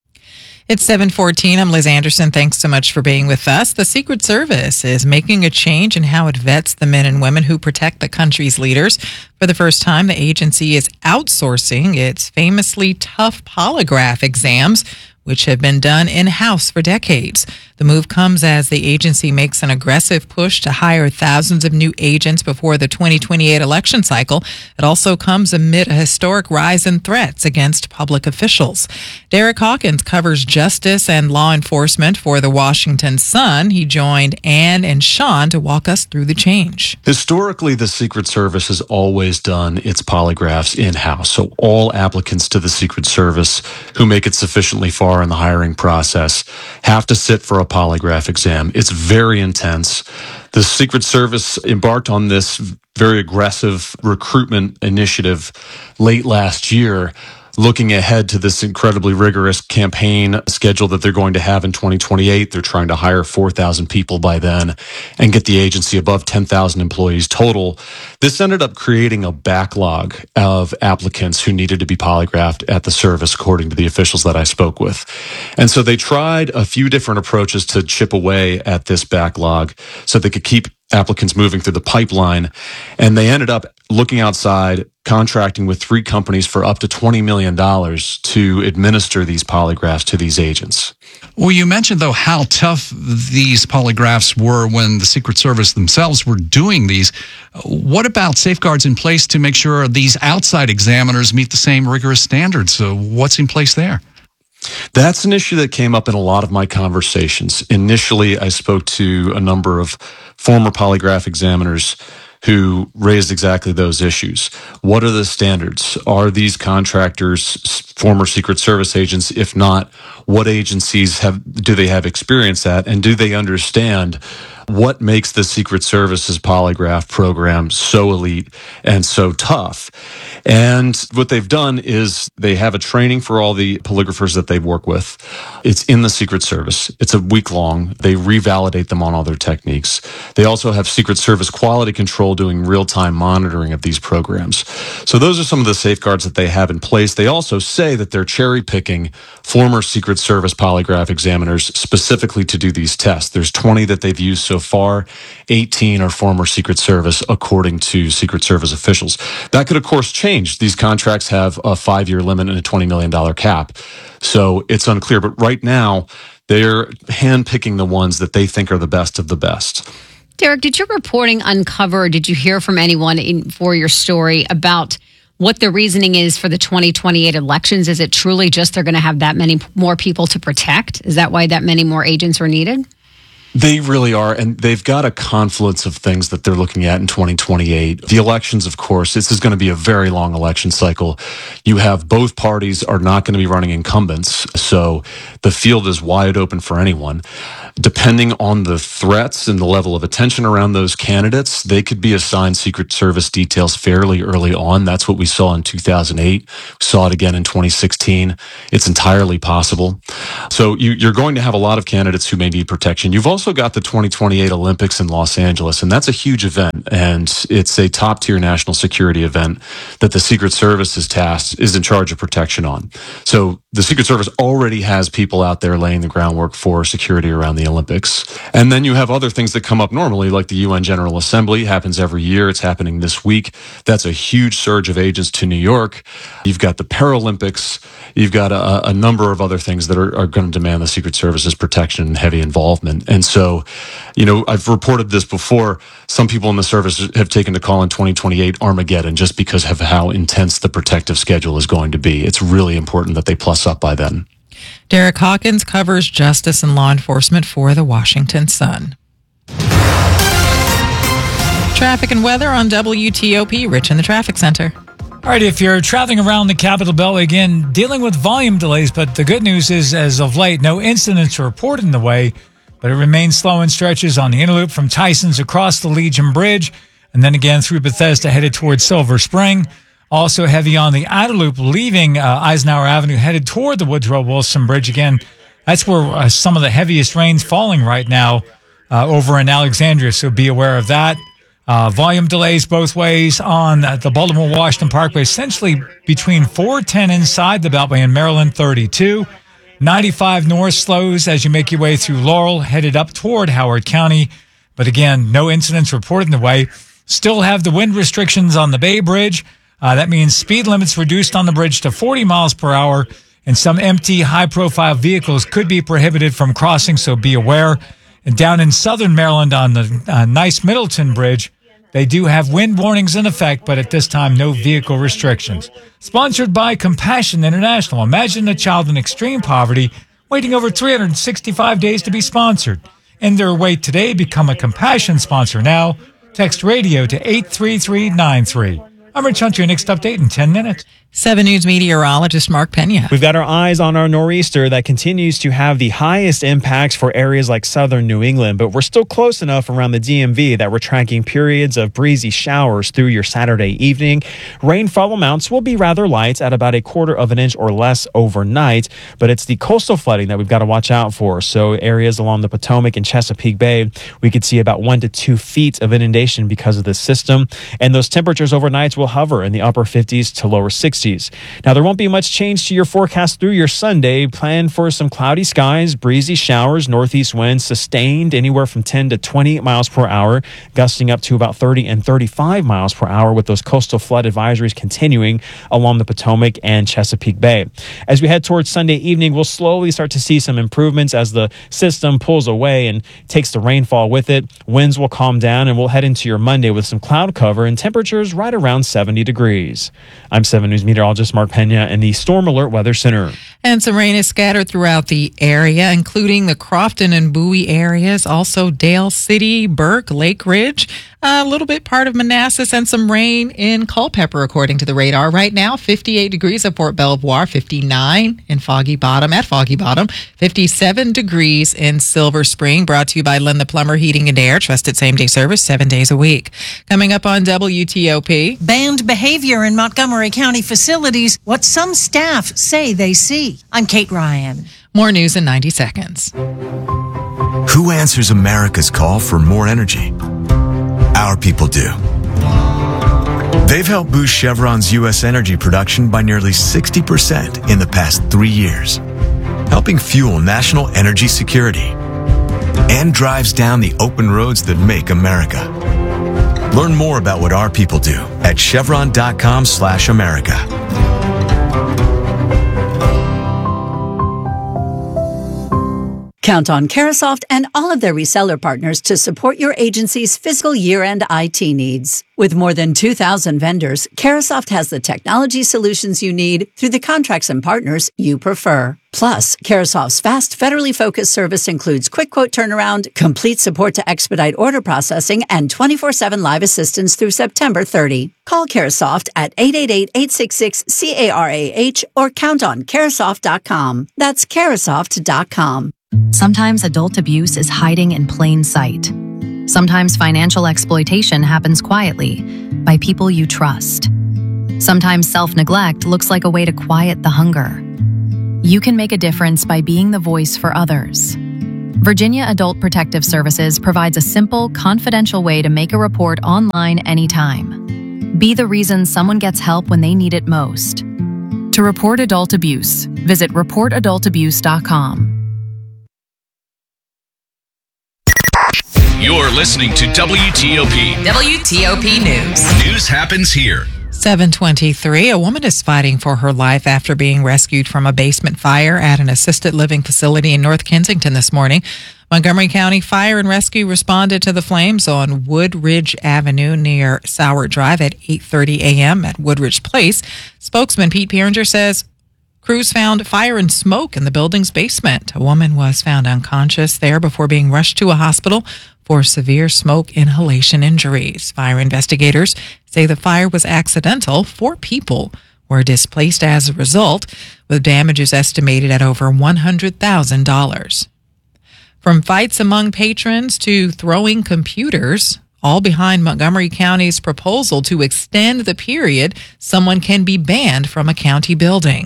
It's 7:14. I'm Liz Anderson. Thanks so much for being with us. The Secret Service is making a change in how it vets the men and women who protect the country's leaders. For the first time, the agency is outsourcing its famously tough polygraph exams, which have been done in-house for decades. The move comes as the agency makes an aggressive push to hire thousands of new agents before the 2028 election cycle. It also comes amid a historic rise in threats against public officials. Derek Hawkins covers justice and law enforcement for the Washington Sun. He joined Ann and Sean to walk us through the change. Historically, the Secret Service has always done its polygraphs in-house. So all applicants to the Secret Service who make it sufficiently far in the hiring process have to sit for a polygraph exam. It's very intense. The Secret Service embarked on this very aggressive recruitment initiative late last year, looking ahead to this incredibly rigorous campaign schedule that they're going to have in 2028. They're trying to hire 4,000 people by then and get the agency above 10,000 employees total. This ended up creating a backlog of applicants who needed to be polygraphed at the service, according to the officials that I spoke with. And so they tried a few different approaches to chip away at this backlog so they could keep applicants moving through the pipeline. And they ended up looking outside, contracting with 3 companies for up to $20 million to administer these polygraphs to these agents. Well, you mentioned, though, how tough these polygraphs were when the Secret Service themselves were doing these. What about safeguards in place to make sure these outside examiners meet the same rigorous standards? So what's in place there? That's an issue that came up in a lot of my conversations. Initially, I spoke to a number of former polygraph examiners who raised exactly those issues. What are the standards? Are these contractors former Secret Service agents? If not, what agencies do they have experience at? And do they understand what makes the Secret Service's polygraph program so elite and so tough? And what they've done is they have a training for all the polygraphers that they work with. It's in the Secret Service. It's a week long. They revalidate them on all their techniques. They also have Secret Service quality control doing real-time monitoring of these programs. So those are some of the safeguards that they have in place. They also say that they're cherry-picking former Secret Service polygraph examiners specifically to do these tests. There's 20 that they've used so far. 18 are former Secret Service, according to Secret Service officials. That could, of course, change. These contracts have a 5-year limit and a $20 million cap. So it's unclear. But right now, they're handpicking the ones that they think are the best of the best. Derek, did your reporting uncover, did you hear from anyone for your story about what the reasoning is for the 2028 elections. Is it truly just they're going to have that many more people to protect? Is that why that many more agents were needed? They really are, and they've got a confluence of things that they're looking at in 2028. The elections, of course, this is going to be a very long election cycle. You have both parties are not going to be running incumbents, so the field is wide open for anyone. Depending on the threats and the level of attention around those candidates, they could be assigned Secret Service details fairly early on. That's what we saw in 2008. We saw it again in 2016. It's entirely possible. So you're going to have a lot of candidates who may need protection. You've also got the 2028 Olympics in Los Angeles, and that's a huge event, and it's a top-tier national security event that the Secret Service is in charge of protection on. So the Secret Service already has people out there laying the groundwork for security around the Olympics. And then you have other things that come up normally, like the UN General Assembly happens every year. It's happening this week. That's a huge surge of agents to New York. You've got the Paralympics. You've got a number of other things that are going to demand the Secret Service's protection and heavy involvement. And so, I've reported this before. Some people in the service have taken to call in 2028 Armageddon just because of how intense the protective schedule is going to be. It's really important that they plus up by then. Derek Hawkins covers justice and law enforcement for the Washington Sun. Traffic and weather on WTOP. Rich in the traffic center. All right, if you're traveling around the Capitol Beltway, again, dealing with volume delays, but the good news is, as of late, no incidents are reported in the way, but it remains slow in stretches on the inner loop from Tyson's across the Legion Bridge, and then again through Bethesda headed towards Silver Spring. Also heavy on the outer loop leaving Eisenhower Avenue headed toward the Woodrow Wilson Bridge. Again, that's where some of the heaviest rain's falling right now over in Alexandria, so be aware of that. Volume delays both ways on the Baltimore-Washington Parkway, essentially between 410 inside the Beltway and Maryland 32. 95 north slows as you make your way through Laurel, headed up toward Howard County. But again, no incidents reported in the way. Still have the wind restrictions on the Bay Bridge. That means speed limits reduced on the bridge to 40 miles per hour, and some empty, high-profile vehicles could be prohibited from crossing, so be aware. And down in southern Maryland on the Nice Middleton Bridge, they do have wind warnings in effect, but at this time, no vehicle restrictions. Sponsored by Compassion International. Imagine a child in extreme poverty waiting over 365 days to be sponsored. End their wait today. Become a Compassion sponsor now. Text radio to 83393. I'm Rich Hunter. Your next update in 10 minutes. 7 News meteorologist Mark Pena. We've got our eyes on our nor'easter that continues to have the highest impacts for areas like southern New England, but we're still close enough around the DMV that we're tracking periods of breezy showers through your Saturday evening. Rainfall amounts will be rather light at about 1/4 of an inch or less overnight, but it's the coastal flooding that we've got to watch out for. So areas along the Potomac and Chesapeake Bay, we could see about 1 to 2 feet of inundation because of this system, and those temperatures overnight will hover in the upper 50s to lower 60s. Now, there won't be much change to your forecast through your Sunday. Plan for some cloudy skies, breezy showers, northeast winds sustained anywhere from 10 to 20 miles per hour, gusting up to about 30 and 35 miles per hour, with those coastal flood advisories continuing along the Potomac and Chesapeake Bay. As we head towards Sunday evening, we'll slowly start to see some improvements as the system pulls away and takes the rainfall with it. Winds will calm down, and we'll head into your Monday with some cloud cover and temperatures right around 70 degrees. I'm 7 News meteorologist Mark Pena in the Storm Alert Weather Center. And some rain is scattered throughout the area, including the Crofton and Bowie areas, also Dale City, Burke, Lake Ridge, a little bit part of Manassas, and some rain in Culpeper, according to the radar. Right now, 58 degrees at Fort Belvoir, 59 in Foggy Bottom, 57 degrees in Silver Spring. Brought to you by Lynn the Plumber Heating and Air, trusted same-day service 7 days a week. Coming up on WTOP. Banned behavior in Montgomery County facilities, what some staff say they see. I'm Kate Ryan. More news in 90 seconds. Who answers America's call for more energy? Our people do. They've helped boost Chevron's U.S. energy production by nearly 60% in the past 3 years, helping fuel national energy security, and drives down the open roads that make America. Learn more about what our people do at chevron.com/America. Count on Carasoft and all of their reseller partners to support your agency's fiscal year-end IT needs. With more than 2,000 vendors, Carasoft has the technology solutions you need through the contracts and partners you prefer. Plus, Carasoft's fast, federally focused service includes quick quote turnaround, complete support to expedite order processing, and 24/7 live assistance through September 30. Call Carasoft at 888-866-CARAH or count on Carasoft.com. That's Carasoft.com. Sometimes adult abuse is hiding in plain sight. Sometimes financial exploitation happens quietly by people you trust. Sometimes self-neglect looks like a way to quiet the hunger. You can make a difference by being the voice for others. Virginia Adult Protective Services provides a simple, confidential way to make a report online anytime. Be the reason someone gets help when they need it most. To report adult abuse, visit reportadultabuse.com. You're listening to WTOP. WTOP News. News happens here. 7:23. A woman is fighting for her life after being rescued from a basement fire at an assisted living facility in North Kensington this morning. Montgomery County Fire and Rescue responded to the flames on Woodridge Avenue near Sauer Drive at 8:30 a.m. at Woodridge Place. Spokesman Pete Pieringer says crews found fire and smoke in the building's basement. A woman was found unconscious there before being rushed to a hospital for severe smoke inhalation injuries. Fire investigators say the fire was accidental. 4 people were displaced as a result, with damages estimated at over $100,000. From fights among patrons to throwing computers, all behind Montgomery County's proposal to extend the period someone can be banned from a county building.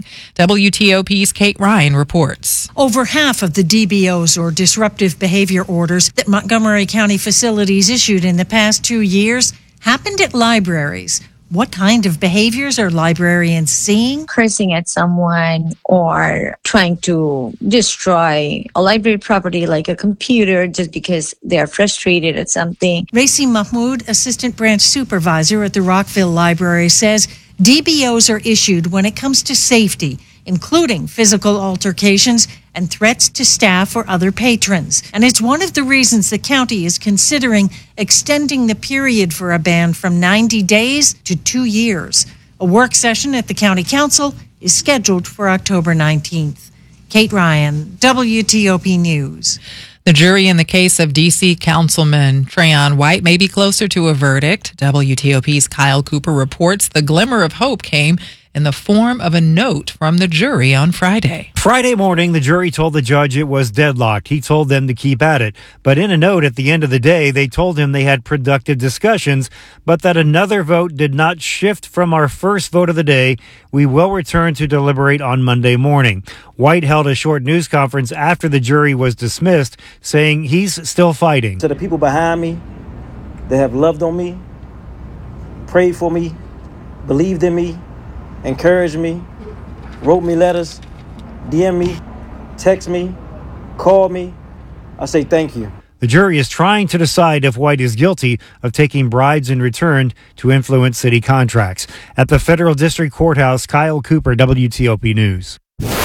WTOP's Kate Ryan reports. Over half of the DBOs, or disruptive behavior orders, that Montgomery County facilities issued in the past 2 years happened at libraries. What kind of behaviors are librarians seeing? Cursing at someone or trying to destroy a library property like a computer just because they're frustrated at something. Raisi Mahmoud, assistant branch supervisor at the Rockville Library, says DBOs are issued when it comes to safety, including physical altercations and threats to staff or other patrons. And it's one of the reasons the county is considering extending the period for a ban from 90 days to 2 years. A work session at the county council is scheduled for October 19th. Kate Ryan, WTOP News. The jury in the case of D.C. Councilman Trayon White may be closer to a verdict. WTOP's Kyle Cooper reports the glimmer of hope came in the form of a note from the jury on Friday. Friday morning, the jury told the judge it was deadlocked. He told them to keep at it. But in a note at the end of the day, they told him they had productive discussions, but that another vote did not shift from our first vote of the day. We will return to deliberate on Monday morning. White held a short news conference after the jury was dismissed, saying he's still fighting. To the people behind me that have loved on me, prayed for me, believed in me, encouraged me, wrote me letters, DM me, text me, called me, I say thank you. The jury is trying to decide if White is guilty of taking bribes in return to influence city contracts. At the Federal District Courthouse, Kyle Cooper, WTOP News.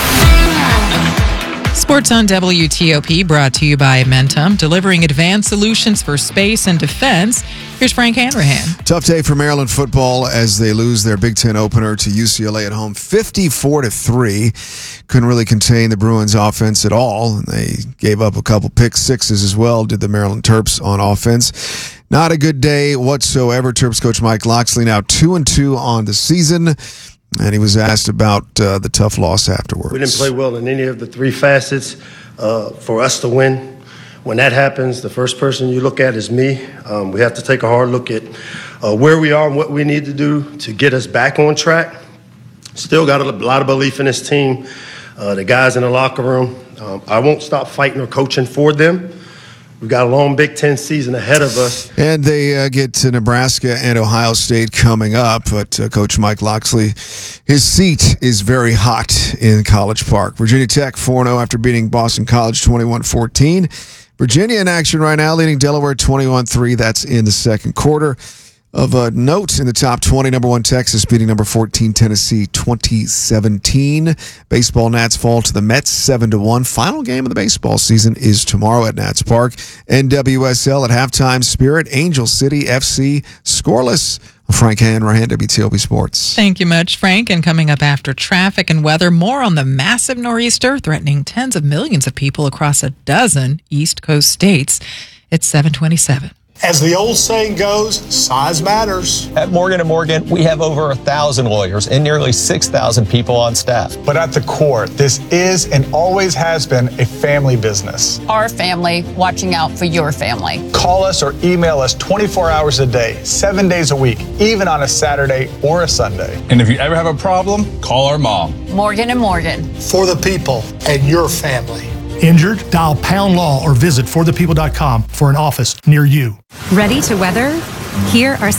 Sports on WTOP brought to you by Mentum, delivering advanced solutions for space and defense. Here's Frank Hanrahan. Tough day for Maryland football as they lose their Big Ten opener to UCLA at home, 54-3. Couldn't really contain the Bruins offense at all. They gave up a couple pick sixes as well, did the Maryland Terps on offense. Not a good day whatsoever. Terps coach Mike Locksley now 2-2 on the season. And he was asked about the tough loss afterwards. We didn't play well in any of the 3 facets for us to win. When that happens, the first person you look at is me. We have to take a hard look at where we are and what we need to do to get us back on track. Still got a lot of belief in this team, the guys in the locker room. I won't stop fighting or coaching for them. We've got a long Big Ten season ahead of us. And they get to Nebraska and Ohio State coming up. But Coach Mike Locksley, his seat is very hot in College Park. Virginia Tech 4-0 after beating Boston College 21-14. Virginia in action right now, leading Delaware 21-3. That's in the second quarter. Of note in the top 20, number 1 Texas beating number 14 Tennessee 2017. Baseball Nats fall to the Mets 7-1. Final game of the baseball season is tomorrow at Nats Park. NWSL at halftime, Spirit, Angel City FC scoreless. Frank Hanrahan, WTOP Sports. Thank you much, Frank. And coming up after traffic and weather, more on the massive nor'easter threatening tens of millions of people across a dozen East Coast states. It's 7:27. As the old saying goes, size matters. At Morgan & Morgan, we have over 1,000 lawyers and nearly 6,000 people on staff. But at the core, this is and always has been a family business. Our family watching out for your family. Call us or email us 24 hours a day, 7 days a week, even on a Saturday or a Sunday. And if you ever have a problem, call our mom. Morgan & Morgan. For the people and your family. Injured? Dial Pound Law or visit forthepeople.com for an office near you. Ready to weather? Here are